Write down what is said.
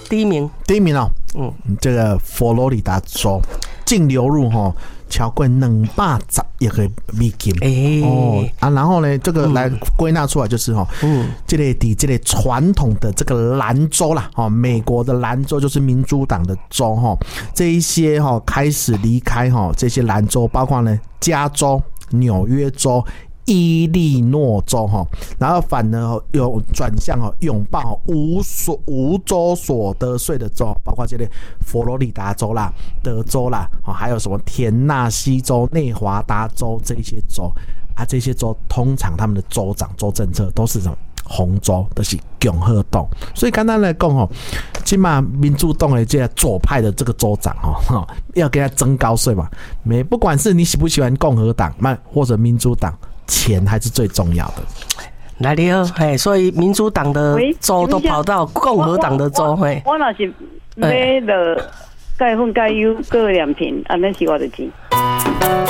第一名哦，这个佛罗里达州净流入超过210亿个美金然后呢，这个来归纳出来就是这个传统的这个蓝州啦美国的蓝州就是民主党的州这一些开始离开这些蓝州，包括呢加州、纽约州、伊利诺州然后反而有转向拥抱无州所得税的州，包括这类佛罗里达州啦、德州啦，还有什么田纳西州、内华达州这些州这些州通常他们的州长、州政策都是什么红州，都是共和党。所以简单来讲现在民主党的这左派的这个州长要给他增高税嘛，不管是你喜不喜欢共和党或者民主党，钱还是最重要的。 来了，所以民主党的州都跑到共和党的州。 我若是买了钙粉钙油各2瓶，安尼是我的钱。